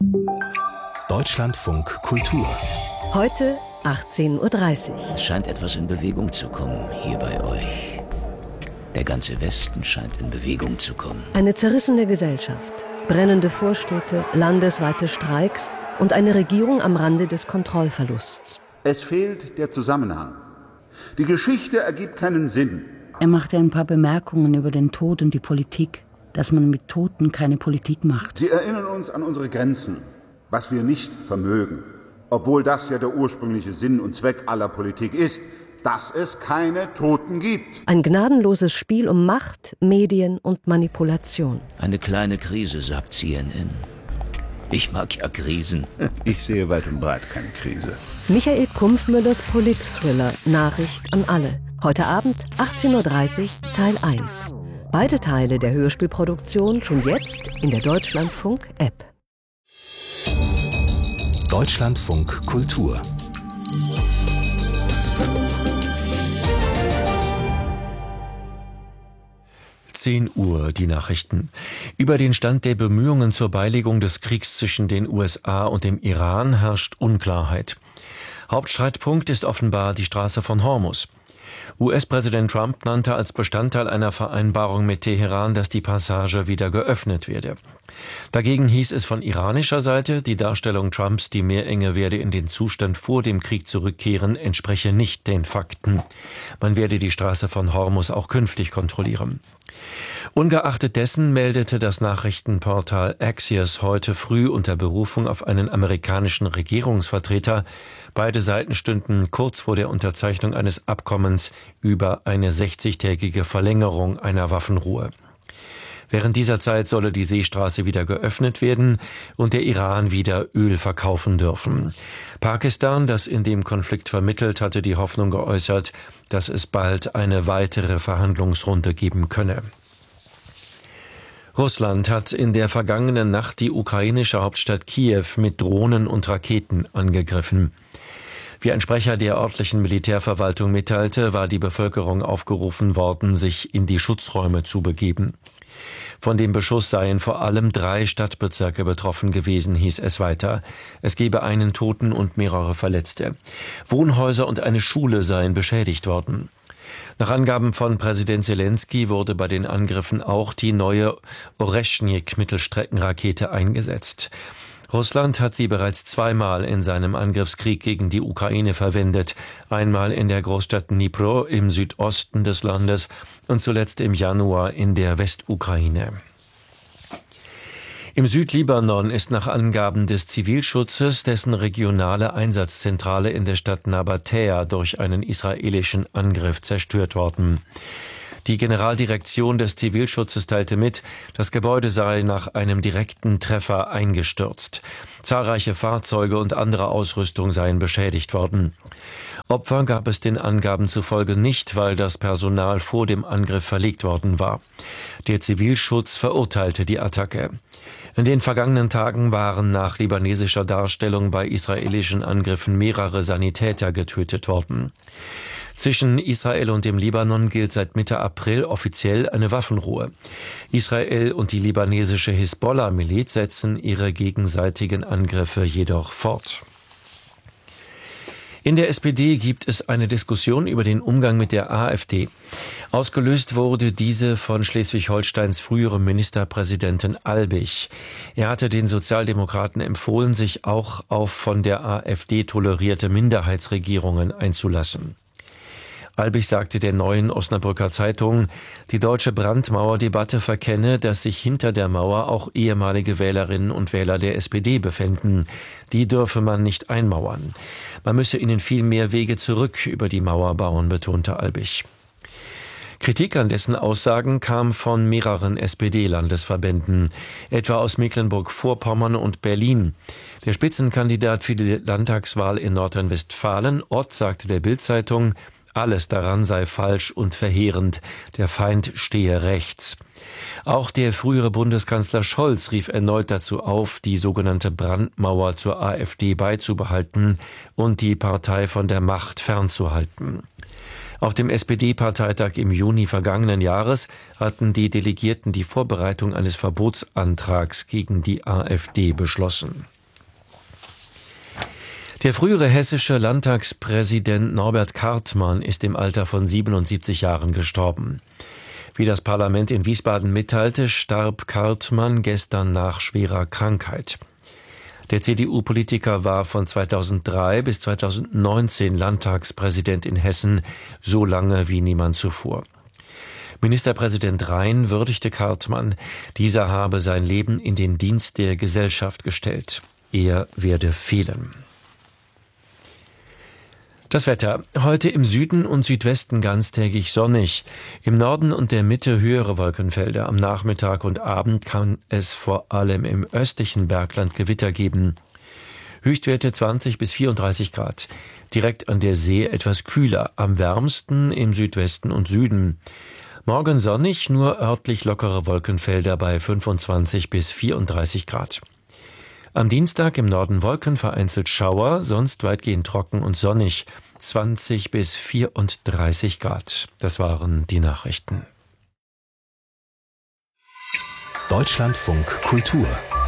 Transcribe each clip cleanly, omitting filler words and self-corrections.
Deutschlandfunk Kultur. Heute 18:30 Uhr. Es scheint etwas in Bewegung zu kommen hier bei euch. Der ganze Westen scheint in Bewegung zu kommen. Eine zerrissene Gesellschaft, brennende Vorstädte, landesweite Streiks und eine Regierung am Rande des Kontrollverlusts. Es fehlt der Zusammenhang. Die Geschichte ergibt keinen Sinn. Er machte ein paar Bemerkungen über den Tod und die Politik, dass man mit Toten keine Politik macht. Sie erinnern uns an unsere Grenzen, was wir nicht vermögen. Obwohl das ja der ursprüngliche Sinn und Zweck aller Politik ist, dass es keine Toten gibt. Ein gnadenloses Spiel um Macht, Medien und Manipulation. Eine kleine Krise, sagt CNN. Ich mag ja Krisen. Ich sehe weit und breit keine Krise. Michael Kumpfmüllers Polit-Thriller Nachricht an alle. Heute Abend 18:30 Uhr Teil 1. Beide Teile der Hörspielproduktion schon jetzt in der Deutschlandfunk-App. Deutschlandfunk Kultur. Uhr, die Nachrichten. Über den Stand der Bemühungen zur Beilegung des Kriegs zwischen den USA und dem Iran herrscht Unklarheit. Hauptstreitpunkt ist offenbar die Straße von Hormuz. US-Präsident Trump nannte als Bestandteil einer Vereinbarung mit Teheran, dass die Passage wieder geöffnet werde. Dagegen hieß es von iranischer Seite, die Darstellung Trumps, die Meerenge werde in den Zustand vor dem Krieg zurückkehren, entspreche nicht den Fakten. Man werde die Straße von Hormuz auch künftig kontrollieren. Ungeachtet dessen meldete das Nachrichtenportal Axios heute früh unter Berufung auf einen amerikanischen Regierungsvertreter, beide Seiten stünden kurz vor der Unterzeichnung eines Abkommens über eine 60-tägige Verlängerung einer Waffenruhe. Während dieser Zeit solle die Seestraße wieder geöffnet werden und der Iran wieder Öl verkaufen dürfen. Pakistan, das in dem Konflikt vermittelt, hatte die Hoffnung geäußert, dass es bald eine weitere Verhandlungsrunde geben könne. Russland hat in der vergangenen Nacht die ukrainische Hauptstadt Kiew mit Drohnen und Raketen angegriffen. Wie ein Sprecher der örtlichen Militärverwaltung mitteilte, war die Bevölkerung aufgerufen worden, sich in die Schutzräume zu begeben. Von dem Beschuss seien vor allem 3 Stadtbezirke betroffen gewesen, hieß es weiter. Es gebe einen Toten und mehrere Verletzte. Wohnhäuser und eine Schule seien beschädigt worden. Nach Angaben von Präsident Selenskyj wurde bei den Angriffen auch die neue Oreschnik-Mittelstreckenrakete eingesetzt. Russland hat sie bereits 2-mal in seinem Angriffskrieg gegen die Ukraine verwendet. Einmal in der Großstadt Dnipro im Südosten des Landes und zuletzt im Januar in der Westukraine. Im Südlibanon ist nach Angaben des Zivilschutzes dessen regionale Einsatzzentrale in der Stadt Nabatäa durch einen israelischen Angriff zerstört worden. Die Generaldirektion des Zivilschutzes teilte mit, das Gebäude sei nach einem direkten Treffer eingestürzt. Zahlreiche Fahrzeuge und andere Ausrüstung seien beschädigt worden. Opfer gab es den Angaben zufolge nicht, weil das Personal vor dem Angriff verlegt worden war. Der Zivilschutz verurteilte die Attacke. In den vergangenen Tagen waren nach libanesischer Darstellung bei israelischen Angriffen mehrere Sanitäter getötet worden. Zwischen Israel und dem Libanon gilt seit Mitte April offiziell eine Waffenruhe. Israel und die libanesische Hisbollah-Miliz setzen ihre gegenseitigen Angriffe jedoch fort. In der SPD gibt es eine Diskussion über den Umgang mit der AfD. Ausgelöst wurde diese von Schleswig-Holsteins früherem Ministerpräsidenten Albig. Er hatte den Sozialdemokraten empfohlen, sich auch auf von der AfD tolerierte Minderheitsregierungen einzulassen. Albig sagte der Neuen Osnabrücker Zeitung, die deutsche Brandmauerdebatte verkenne, dass sich hinter der Mauer auch ehemalige Wählerinnen und Wähler der SPD befänden. Die dürfe man nicht einmauern. Man müsse ihnen viel mehr Wege zurück über die Mauer bauen, betonte Albig. Kritik an dessen Aussagen kam von mehreren SPD-Landesverbänden, etwa aus Mecklenburg-Vorpommern und Berlin. Der Spitzenkandidat für die Landtagswahl in Nordrhein-Westfalen, Ott, sagte der Bild-Zeitung, alles daran sei falsch und verheerend. Der Feind stehe rechts. Auch der frühere Bundeskanzler Scholz rief erneut dazu auf, die sogenannte Brandmauer zur AfD beizubehalten und die Partei von der Macht fernzuhalten. Auf dem SPD-Parteitag im Juni vergangenen Jahres hatten die Delegierten die Vorbereitung eines Verbotsantrags gegen die AfD beschlossen. Der frühere hessische Landtagspräsident Norbert Kartmann ist im Alter von 77 Jahren gestorben. Wie das Parlament in Wiesbaden mitteilte, starb Kartmann gestern nach schwerer Krankheit. Der CDU-Politiker war von 2003 bis 2019 Landtagspräsident in Hessen, so lange wie niemand zuvor. Ministerpräsident Rhein würdigte Kartmann. Dieser habe sein Leben in den Dienst der Gesellschaft gestellt. Er werde fehlen. Das Wetter. Heute im Süden und Südwesten ganztägig sonnig. Im Norden und der Mitte höhere Wolkenfelder. Am Nachmittag und Abend kann es vor allem im östlichen Bergland Gewitter geben. Höchstwerte 20 bis 34 Grad. Direkt an der See etwas kühler. Am wärmsten im Südwesten und Süden. Morgen sonnig, nur örtlich lockere Wolkenfelder bei 25 bis 34 Grad. Am Dienstag im Norden Wolken, vereinzelt Schauer, sonst weitgehend trocken und sonnig, 20 bis 34 Grad. Das waren die Nachrichten. Deutschlandfunk Kultur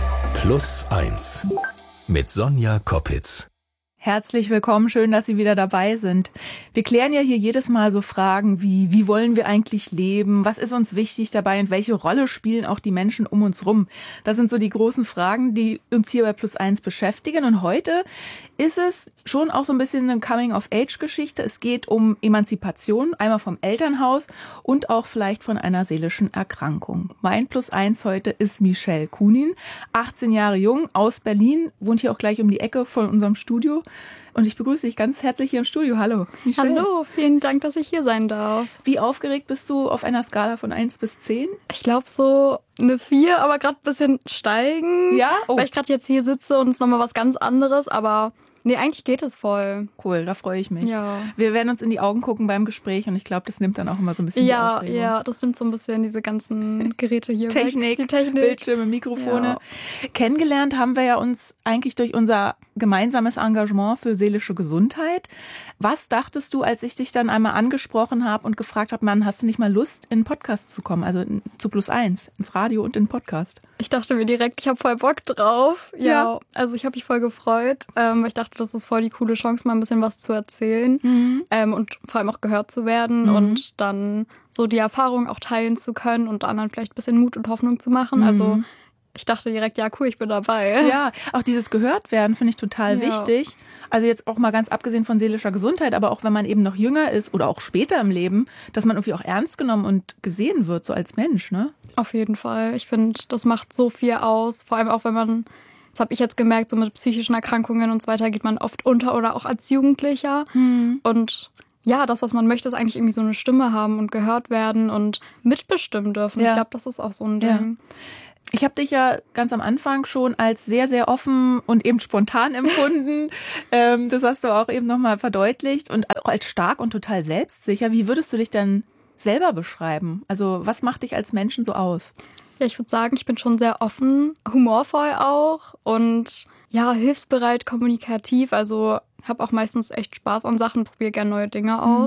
+1 mit Sonja Koppitz. Herzlich willkommen, schön, dass Sie wieder dabei sind. Wir klären ja hier jedes Mal so Fragen wie wollen wir eigentlich leben, was ist uns wichtig dabei und welche Rolle spielen auch die Menschen um uns rum? Das sind so die großen Fragen, die uns hier bei +1 beschäftigen. Und heute ist es schon auch so ein bisschen eine Coming-of-Age-Geschichte. Es geht um Emanzipation, einmal vom Elternhaus und auch vielleicht von einer seelischen Erkrankung. Mein +1 heute ist Michelle Kunin, 18 Jahre jung, aus Berlin, wohnt hier auch gleich um die Ecke von unserem Studio. Und ich begrüße dich ganz herzlich hier im Studio. Hallo, Michelle. Hallo, vielen Dank, dass ich hier sein darf. Wie aufgeregt bist du auf einer Skala von 1 bis 10? Ich glaube so eine 4, aber gerade ein bisschen steigen. Ja? Oh. Weil ich gerade jetzt hier sitze und es ist nochmal was ganz anderes, aber nee, eigentlich geht es voll. Cool, da freue ich mich. Ja. Wir werden uns in die Augen gucken beim Gespräch und ich glaube, das nimmt dann auch immer so ein bisschen die Aufregung. Ja, das nimmt so ein bisschen diese ganzen Geräte hier Technik, weg. Die Technik, Bildschirme, Mikrofone. Ja. Kennengelernt haben wir ja uns eigentlich durch unser gemeinsames Engagement für seelische Gesundheit. Was dachtest du, als ich dich dann einmal angesprochen habe und gefragt habe, Mann, hast du nicht mal Lust, in einen Podcast zu kommen? Also zu +1, ins Radio und in den Podcast. Ich dachte mir direkt, ich habe voll Bock drauf. Ja. Also ich habe mich voll gefreut, weil ich dachte, das ist voll die coole Chance, mal ein bisschen was zu erzählen und vor allem auch gehört zu werden und dann so die Erfahrung auch teilen zu können und anderen vielleicht ein bisschen Mut und Hoffnung zu machen. Also ich dachte direkt, ja cool, ich bin dabei. Ja, auch dieses Gehörtwerden finde ich total wichtig. Also jetzt auch mal ganz abgesehen von seelischer Gesundheit, aber auch wenn man eben noch jünger ist oder auch später im Leben, dass man irgendwie auch ernst genommen und gesehen wird, so als Mensch, ne? Auf jeden Fall. Ich finde, das macht so viel aus. Vor allem auch, wenn man, das habe ich jetzt gemerkt, so mit psychischen Erkrankungen und so weiter geht man oft unter oder auch als Jugendlicher. Und ja, das, was man möchte, ist eigentlich irgendwie so eine Stimme haben und gehört werden und mitbestimmen dürfen. Ja. Ich glaube, das ist auch so ein Ding. Ja. Ich habe dich ja ganz am Anfang schon als sehr, sehr offen und eben spontan empfunden. Das hast du auch eben nochmal verdeutlicht. Und auch als stark und total selbstsicher. Wie würdest du dich denn selber beschreiben? Also was macht dich als Menschen so aus? Ja, ich würde sagen, ich bin schon sehr offen, humorvoll auch und ja, hilfsbereit, kommunikativ. Also habe auch meistens echt Spaß an Sachen, probiere gerne neue Dinge aus.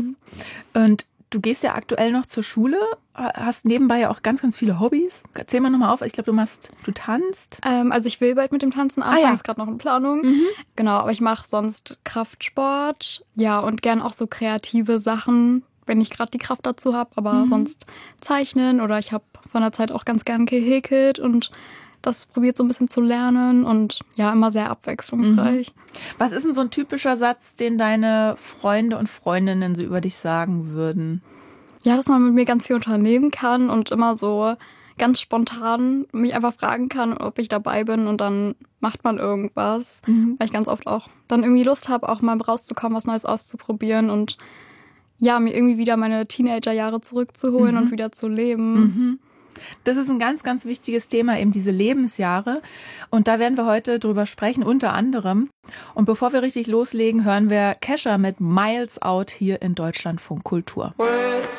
Und du gehst ja aktuell noch zur Schule, hast nebenbei ja auch ganz, ganz viele Hobbys. Erzähl mal nochmal auf, ich glaube, du tanzt. Also ich will bald mit dem Tanzen anfangen, ist gerade noch in Planung. Genau, aber ich mache sonst Kraftsport, ja, und gern auch so kreative Sachen, wenn ich gerade die Kraft dazu habe, aber sonst zeichnen oder ich habe von der Zeit auch ganz gern gehäkelt und das probiert so ein bisschen zu lernen und ja, immer sehr abwechslungsreich. Was ist denn so ein typischer Satz, den deine Freunde und Freundinnen so über dich sagen würden? Ja, dass man mit mir ganz viel unternehmen kann und immer so ganz spontan mich einfach fragen kann, ob ich dabei bin und dann macht man irgendwas, weil ich ganz oft auch dann irgendwie Lust habe, auch mal rauszukommen, was Neues auszuprobieren und ja, mir irgendwie wieder meine Teenagerjahre zurückzuholen und wieder zu leben. Das ist ein ganz, ganz wichtiges Thema, eben diese Lebensjahre. Und da werden wir heute drüber sprechen, unter anderem. Und bevor wir richtig loslegen, hören wir Kesha mit Miles Out hier in Deutschlandfunk Kultur.